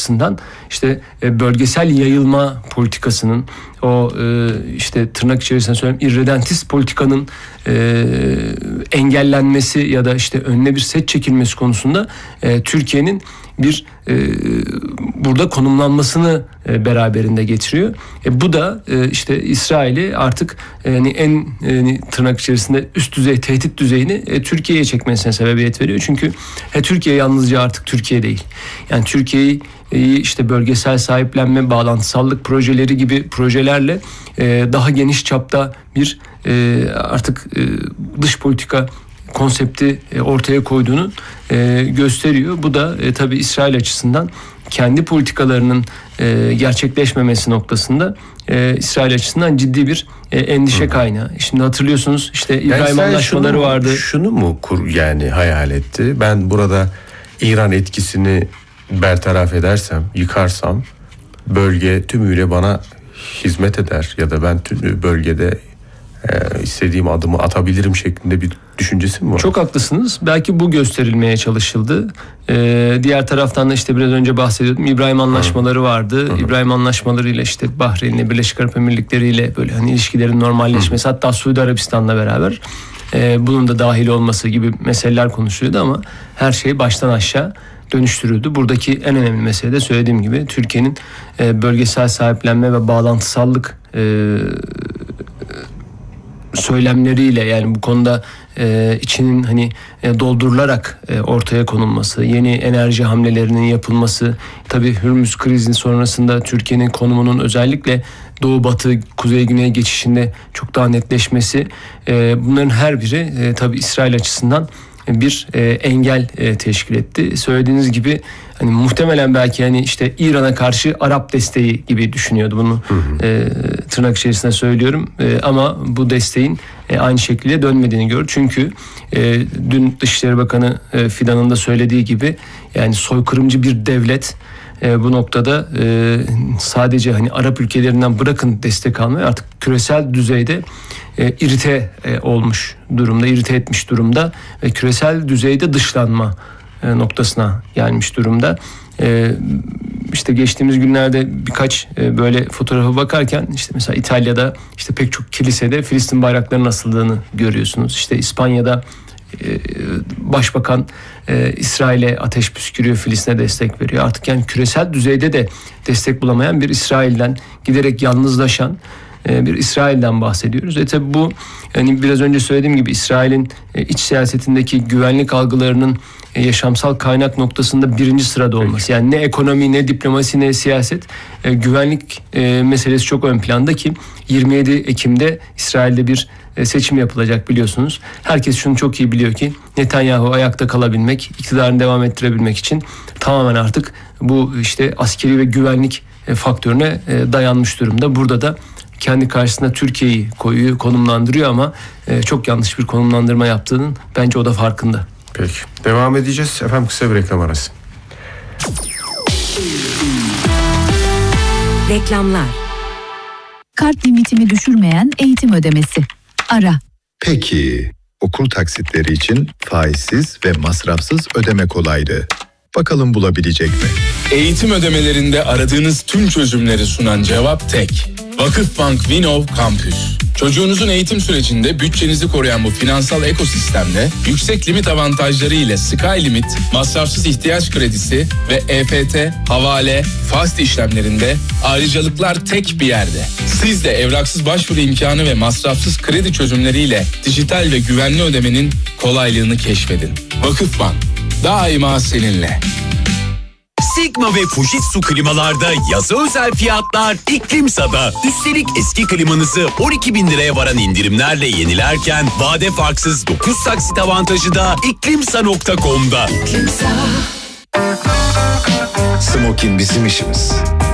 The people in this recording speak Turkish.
açısından işte bölgesel yayılma politikasının, o işte tırnak içerisinde söyleyeyim irredentist politikanın engellenmesi ya da işte önüne bir set çekilmesi konusunda Türkiye'nin bir burada konumlanmasını beraberinde getiriyor. Bu da işte İsrail'i artık en tırnak içerisinde üst düzey tehdit düzeyini Türkiye'ye çekmesine sebebiyet veriyor. Çünkü Türkiye yalnızca artık Türkiye değil. Yani Türkiye'yi işte bölgesel sahiplenme, bağlantısallık projeleri gibi projelerle daha geniş çapta bir artık dış politika konsepti ortaya koyduğunu gösteriyor. Bu da tabii İsrail açısından kendi politikalarının gerçekleşmemesi noktasında İsrail açısından ciddi bir endişe kaynağı. Şimdi hatırlıyorsunuz işte İbrahim Anlaşmaları vardı. Şunu mu yani hayal etti? Ben burada İran etkisini bertaraf edersem, yıkarsam bölge tümüyle bana hizmet eder ya da ben tüm bölgede istediğim adımı atabilirim şeklinde bir düşüncesi mi var? Çok haklısınız. Belki bu gösterilmeye çalışıldı. Diğer taraftan da işte biraz önce bahsediyordum. İbrahim Anlaşmaları vardı. İbrahim Anlaşmaları ile işte Bahreyn'le, Birleşik Arap Emirlikleri ile böyle ilişkilerin normalleşmesi, hatta Suudi Arabistan'la beraber bunun da dahil olması gibi meseleler konuşuluyordu ama her şey baştan aşağı dönüştürüldü. Buradaki en önemli mesele de söylediğim gibi Türkiye'nin bölgesel sahiplenme ve bağlantısallık söylemleriyle, yani bu konuda içinin doldurularak ortaya konulması, yeni enerji hamlelerinin yapılması, tabii Hürmüz krizi sonrasında Türkiye'nin konumunun özellikle Doğu Batı Kuzey Güney geçişinde çok daha netleşmesi, bunların her biri tabii İsrail açısından bir engel teşkil etti. Söylediğiniz gibi muhtemelen belki işte İran'a karşı Arap desteği gibi düşünüyordu bunu, tırnak içerisinde söylüyorum, ama bu desteğin aynı şekilde dönmediğini gördük. Çünkü dün Dışişleri Bakanı Fidan'ın da söylediği gibi yani soykırımcı bir devlet bu noktada sadece Arap ülkelerinden bırakın destek almayı, artık küresel düzeyde irite olmuş durumda, irite etmiş durumda ve küresel düzeyde dışlanma noktasına gelmiş durumda. İşte geçtiğimiz günlerde birkaç böyle fotoğrafa bakarken işte mesela İtalya'da işte pek çok kilisede Filistin bayraklarının asıldığını görüyorsunuz. İşte İspanya'da Başbakan İsrail'e ateş püskürüyor, Filistin'e destek veriyor. Artık küresel düzeyde de destek bulamayan bir İsrail'den, giderek yalnızlaşan bir İsrail'den bahsediyoruz. Tabi bu biraz önce söylediğim gibi İsrail'in iç siyasetindeki güvenlik algılarının yaşamsal kaynak noktasında birinci sırada olması. Yani ne ekonomi, ne diplomasi, ne siyaset, güvenlik meselesi çok ön planda ki 27 Ekim'de İsrail'de bir seçim yapılacak, biliyorsunuz. Herkes şunu çok iyi biliyor ki Netanyahu ayakta kalabilmek, iktidarını devam ettirebilmek için tamamen artık bu işte askeri ve güvenlik faktörüne dayanmış durumda. Burada da kendi karşısına Türkiye'yi koyuyor, konumlandırıyor ama çok yanlış bir konumlandırma yaptığının bence o da farkında. Peki. Devam edeceğiz. Efendim kısa bir reklam arası. Reklamlar. Kart limitimi düşürmeyen eğitim ödemesi. Ara. Peki, okul taksitleri için faizsiz ve masrafsız ödeme kolaylığı. Bakalım bulabilecek mi? Eğitim ödemelerinde aradığınız tüm çözümleri sunan cevap tek. Vakıfbank Vinov Campus. Çocuğunuzun eğitim sürecinde bütçenizi koruyan bu finansal ekosistemde yüksek limit avantajları ile Sky Limit, masrafsız ihtiyaç kredisi ve EFT, havale, fast işlemlerinde ayrıcalıklar tek bir yerde. Siz de evraksız başvuru imkanı ve masrafsız kredi çözümleriyle dijital ve güvenli ödemenin kolaylığını keşfedin. Vakıfbank, daima seninle. Sigma ve Fujitsu klimalarda yazı özel fiyatlar İklimsa'da. Üstelik eski klimanızı 12.000 liraya varan indirimlerle yenilerken vade farksız 9 taksit avantajı da iklimsa.com'da. Smokin bizim işimiz.